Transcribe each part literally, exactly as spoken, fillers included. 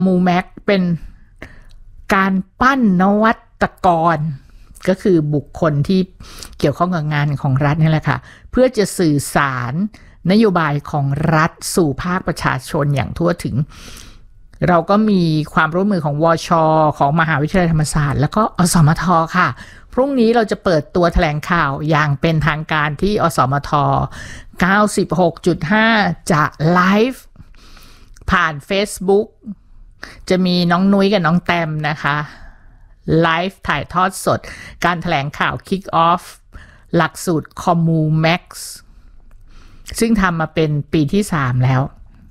มูแม็กเป็นการปั้นนวัตกรก็คือบุคคลที่เกี่ยวข้องกับงานของรัฐนี่แหละค่ะเพื่อจะสื่อสารนโยบายของรัฐสู่ภาคประชาชนอย่างทั่วถึงเราก็มีความร่วมมือของวช.ของมหาวิทยาลัยธรรมศาสตร์แล้วก็อสมท.ค่ะพรุ่งนี้เราจะเปิดตัวแถลงข่าวอย่างเป็นทางการที่อสมท เก้าสิบหกจุดห้า จะไลฟ์ผ่าน Facebook จะมีน้องนุ้ยกับน้องแตมนะคะไลฟ์ถ่ายทอดสดการแถลงข่าว Kick Off หลักสูตร Commu Max ซึ่งทำมาเป็นปีที่สามแล้ว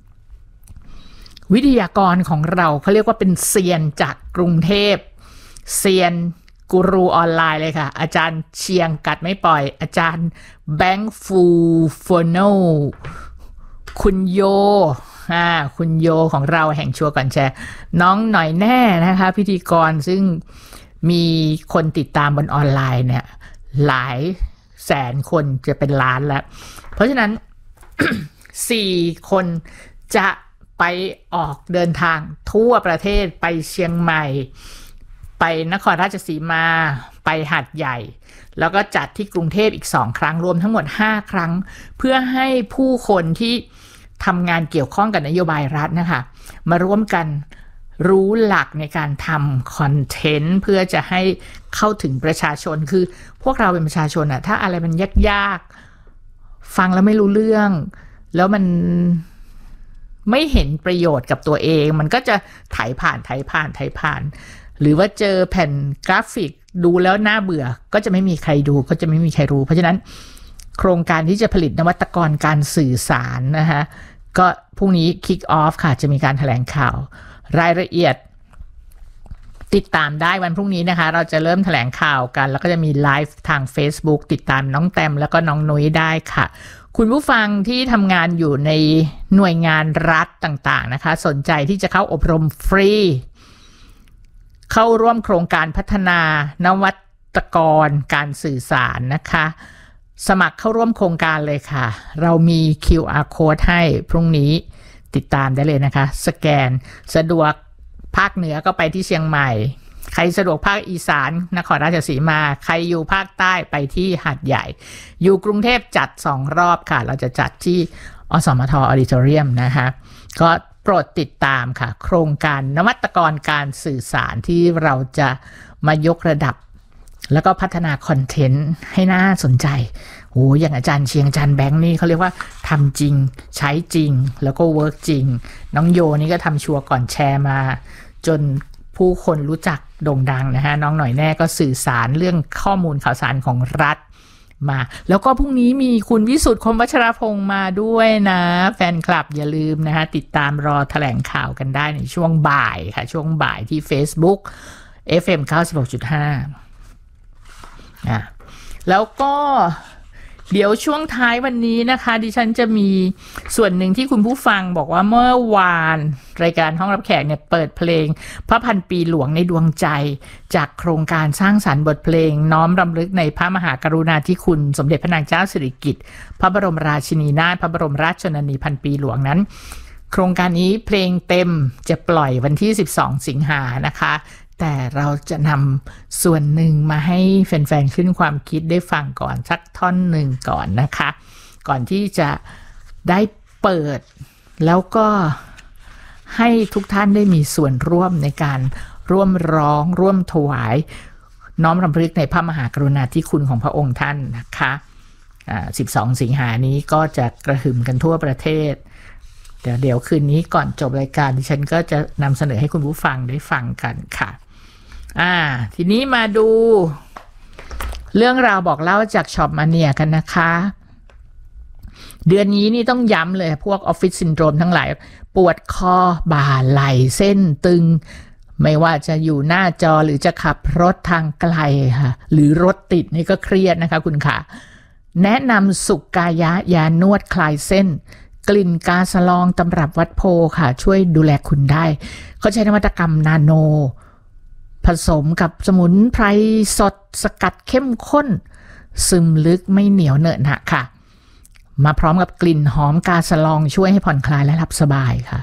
วิทยากรของเราเขาเรียกว่าเป็นเซียนจากกรุงเทพเซียนกูรูออนไลน์เลยค่ะอาจารย์เชียงกัดไม่ปล่อยอาจารย์แบงค์ฟูโฟโนคุณโยอ่าคุณโยของเราแห่งชัวร์ก่อนแชร์น้องหน่อยแน่นะคะพิธีกรซึ่งมีคนติดตามบนออนไลน์เนี่ยหลายแสนคนจะเป็นล้านแล้วเพราะฉะนั้น สี่คนจะไปออกเดินทางทั่วประเทศไปเชียงใหม่ไปนครราชสีมาไปหาดใหญ่แล้วก็จัดที่กรุงเทพอีกสองครั้งรวมทั้งหมดห้าครั้งเพื่อให้ผู้คนที่ทำงานเกี่ยวข้องกับนโยบายรัฐนะคะมาร่วมกันรู้หลักในการทำคอนเทนต์เพื่อจะให้เข้าถึงประชาชนคือพวกเราเป็นประชาชนอะถ้าอะไรมันยากๆฟังแล้วไม่รู้เรื่องแล้วมันไม่เห็นประโยชน์กับตัวเองมันก็จะไถผ่านไถผ่านไถผ่านหรือว่าเจอแผ่นกราฟิกดูแล้วน่าเบื่อก็จะไม่มีใครดูก็จะไม่มีใครรู้เพราะฉะนั้นโครงการที่จะผลิตนวัตกรการสื่อสารนะคะก็พรุ่งนี้ Kick Off ค่ะจะมีการแถลงข่าวรายละเอียดติดตามได้วันพรุ่งนี้นะคะเราจะเริ่มแถลงข่าวกันแล้วก็จะมีไลฟ์ทาง Facebook ติดตามน้องแตมแล้วก็น้องนุ้ยได้ค่ะคุณผู้ฟังที่ทำงานอยู่ในหน่วยงานรัฐต่างๆนะคะสนใจที่จะเข้าอบรมฟรีเข้าร่วมโครงการพัฒนานวัตกรการสื่อสารนะคะสมัครเข้าร่วมโครงการเลยค่ะเรามี คิว อาร์ Code ให้พรุ่งนี้ติดตามได้เลยนะคะสแกนสะดวกภาคเหนือก็ไปที่เชียงใหม่ใครสะดวกภาคอีสานนครราชสีมาใครอยู่ภาคใต้ไปที่หาดใหญ่อยู่กรุงเทพจัดสองรอบค่ะเราจะจัดที่อสมทออดิทอเรียมนะคะก็โปรดติดตามค่ะโครงการนวัตกรการสื่อสารที่เราจะมายกระดับแล้วก็พัฒนาคอนเทนต์ให้น่าสนใจโอ้อย่างอาจารย์เชียงอาจารย์แบงค์นี่เขาเรียกว่าทำจริงใช้จริงแล้วก็เวิร์กจริงน้องโยนี่ก็ทำชัวร์ก่อนแชร์มาจนผู้คนรู้จักโด่งดังนะฮะน้องหน่อยแน่ก็สื่อสารเรื่องข้อมูลข่าวสารของรัฐมาแล้วก็พรุ่งนี้มีคุณวิสุทธิ์คมวัชรพงษ์มาด้วยนะแฟนคลับอย่าลืมนะฮะติดตามรอแถลงข่าวกันได้ในช่วงบ่ายค่ะช่วงบ่ายที่ Facebook เอฟ เอ็ม เก้าสิบหกจุดห้า อ่ะแล้วก็เดี๋ยวช่วงท้ายวันนี้นะคะดิฉันจะมีส่วนหนึ่งที่คุณผู้ฟังบอกว่าเมื่อวานรายการห้องรับแขกเนี่ยเปิดเพลงพระพันปีหลวงในดวงใจจากโครงการสร้างสรรค์บทเพลงน้อมรำลึกในพระมหากรุณาธิคุณสมเด็จพระนางเจ้าสิริกิติ์พระบรมราชินีนาถพระบรมราชชนนีพันปีหลวงนั้นโครงการนี้เพลงเต็มจะปล่อยวันที่สิบสองสิงหานะคะแต่เราจะนำส่วนหนึ่งมาให้แฟนๆขึ้นความคิดได้ฟังก่อนสักท่อนหนึ่งก่อนนะคะก่อนที่จะได้เปิดแล้วก็ให้ทุกท่านได้มีส่วนร่วมในการร่วมร้องร่วมถวายน้อมรำลึกในพระมหากรุณาธิคุณของพระองค์ท่านนะคะอ่าสิบสองสิงหานี้ก็จะกระหึ่มกันทั่วประเทศเดี๋ยวเดี๋ยวคืนนี้ก่อนจบรายการดิฉันก็จะนำเสนอให้คุณผู้ฟังได้ฟังกันค่ะอ่าทีนี้มาดูเรื่องราวบอกเล่าจากช็อปมาเนียกันนะคะเดือนนี้นี่ต้องย้ำเลยพวกออฟฟิศซินโดรมทั้งหลายปวดคอบ่าไหล่เส้นตึงไม่ว่าจะอยู่หน้าจอหรือจะขับรถทางไกลค่ะหรือรถติดนี่ก็เครียดนะคะคุณค่ะแนะนำสุกายะยานวดคลายเส้นกลิ่นกาสลองตำรับวัดโพค่ะช่วยดูแลคุณได้เขาใช้นวัตกรรมนาโนผสมกับสมุนไพรสดสกัดเข้มข้นซึมลึกไม่เหนียวเหนอะหนะค่ะมาพร้อมกับกลิ่นหอมกาสลองช่วยให้ผ่อนคลายและหลับสบายค่ะ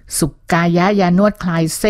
สุกายะยานวดคลายเส้น